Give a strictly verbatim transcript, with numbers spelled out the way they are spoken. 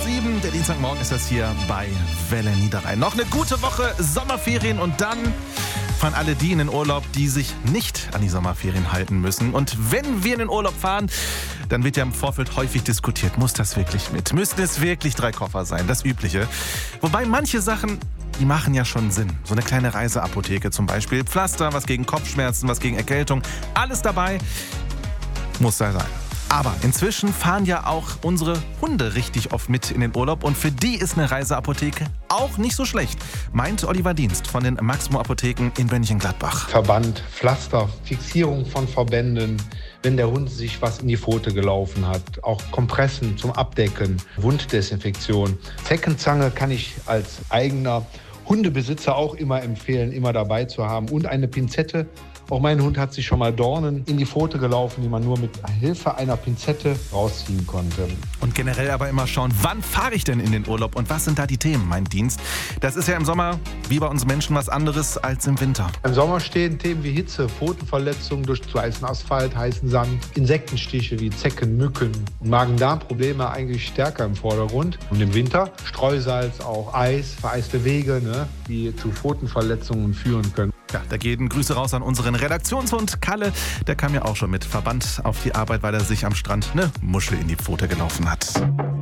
sieben, der Dienstagmorgen ist das hier bei Welle Niederrhein. Noch eine gute Woche Sommerferien und dann fahren alle die in den Urlaub, die sich nicht an die Sommerferien halten müssen. Und wenn wir in den Urlaub fahren, dann wird ja im Vorfeld häufig diskutiert, muss das wirklich mit? Müssten es wirklich drei Koffer sein? Das Übliche. Wobei manche Sachen, die machen ja schon Sinn. So eine kleine Reiseapotheke zum Beispiel. Pflaster, was gegen Kopfschmerzen, was gegen Erkältung. Alles dabei. Muss da sein. Aber inzwischen fahren ja auch unsere Hunde richtig oft mit in den Urlaub und für die ist eine Reiseapotheke auch nicht so schlecht, meint Oliver Dienst von den Maximo Apotheken in Mönchengladbach. Verband, Pflaster, Fixierung von Verbänden, wenn der Hund sich was in die Pfote gelaufen hat, auch Kompressen zum Abdecken, Wunddesinfektion. Zeckenzange kann ich als eigener Hundebesitzer auch immer empfehlen, immer dabei zu haben und eine Pinzette. Auch mein Hund hat sich schon mal Dornen in die Pfote gelaufen, die man nur mit Hilfe einer Pinzette rausziehen konnte. Und generell aber immer schauen, wann fahre ich denn in den Urlaub und was sind da die Themen, mein Dienst? Das ist ja im Sommer, wie bei uns Menschen, was anderes als im Winter. Im Sommer stehen Themen wie Hitze, Pfotenverletzungen durch zu heißen Asphalt, heißen Sand, Insektenstiche wie Zecken, Mücken und Magen-Darm-Probleme eigentlich stärker im Vordergrund. Und im Winter Streusalz, auch Eis, vereiste Wege, ne, die zu Pfotenverletzungen führen können. Ja, da gehen Grüße raus an unseren Redaktionshund Kalle. Der kam ja auch schon mit Verband auf die Arbeit, weil er sich am Strand eine Muschel in die Pfote gelaufen hat.